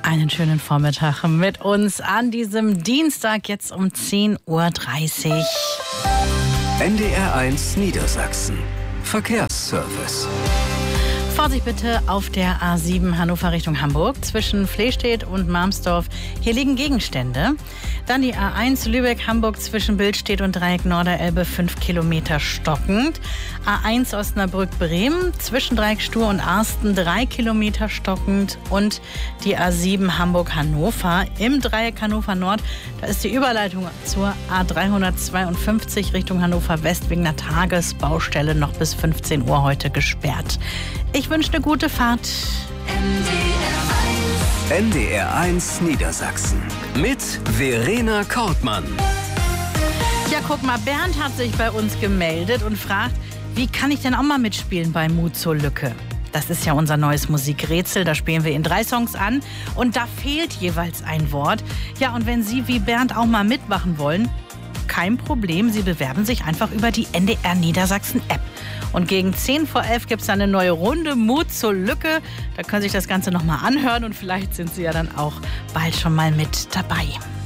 Einen schönen Vormittag mit uns an diesem Dienstag, jetzt um 10.30 Uhr. NDR1 Niedersachsen. Verkehrsservice. Vorsicht bitte auf der A7 Hannover Richtung Hamburg zwischen Flehstedt und Marmsdorf. Hier liegen Gegenstände. Dann die A1 Lübeck-Hamburg zwischen Billstedt und Dreieck Norderelbe 5 Kilometer stockend. A1 Osnabrück-Bremen zwischen Dreieck Stur und Arsten 3 Kilometer stockend. Und die A7 Hamburg-Hannover im Dreieck Hannover Nord. Da ist die Überleitung zur A352 Richtung Hannover West wegen einer Tagesbaustelle noch bis 15 Uhr heute gesperrt. Ich wünsche eine gute Fahrt. NDR1 Niedersachsen mit Verena Kortmann. Ja, guck mal, Bernd hat sich bei uns gemeldet und fragt, wie kann ich denn auch mal mitspielen bei Mut zur Lücke? Das ist ja unser neues Musikrätsel, da spielen wir in 3 Songs an und da fehlt jeweils ein Wort. Ja, und wenn Sie wie Bernd auch mal mitmachen wollen, kein Problem, Sie bewerben sich einfach über die NDR Niedersachsen App. Und gegen 10 vor 11 gibt es eine neue Runde, Mut zur Lücke. Da können Sie sich das Ganze nochmal anhören und vielleicht sind Sie ja dann auch bald schon mal mit dabei.